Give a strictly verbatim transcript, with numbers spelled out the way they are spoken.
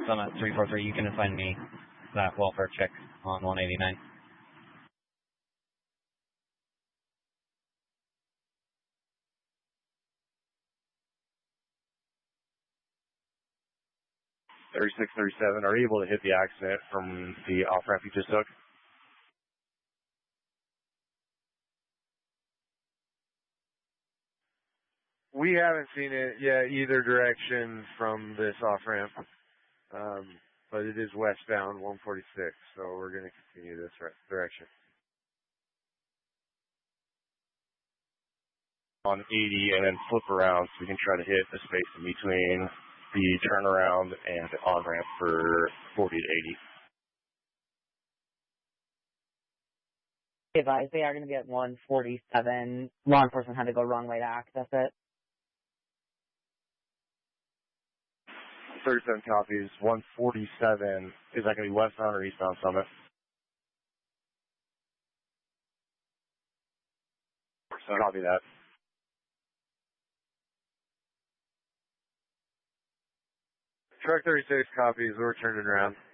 Summit three four three, you can assign me that welfare check on one eighty-nine. thirty-six thirty-seven, are you able to hit the accident from the off-ramp you just took? We haven't seen it yet either direction from this off-ramp, um, but it is westbound one forty-six, so we're going to continue this direction. On eighty and then flip around so we can try to hit the space in between the turnaround and the on-ramp for forty to eighty. Advise they are going to be at one forty-seven. Law enforcement had to go wrong way to access it. thirty-seven copies. one forty-seven. Is that going to be westbound or eastbound Summit? So copy that. Truck thirty-six copies. We're turning around.